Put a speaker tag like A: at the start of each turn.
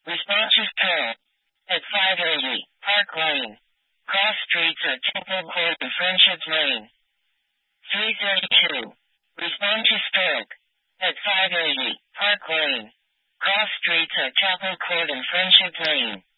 A: Responses Pearl at 580 Park Lane. Cross streets at Temple Court and Friendship Lane. 332. Responses Stork at 580 Park Lane. Cross streets at Chapel Court and Friendship Lane.